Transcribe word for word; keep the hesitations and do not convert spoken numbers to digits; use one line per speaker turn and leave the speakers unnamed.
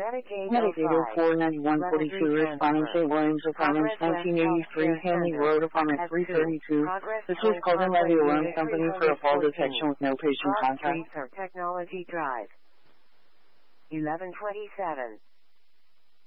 Medicaid oh four ninety-one forty-two, responding Saint Williams Apartments, nineteen eighty-three, Hanley Road, apartment three thirty-two. This was called in by the alarm company for a fall detection with no patient contact.
Technology Drive. eleven twenty-seven.